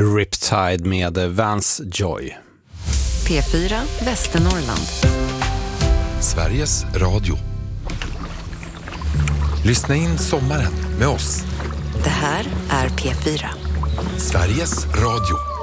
Riptide med Vance Joy. P4 Västernorrland. Sveriges Radio. Lyssna in sommaren med oss. Det här är P4. Sveriges Radio.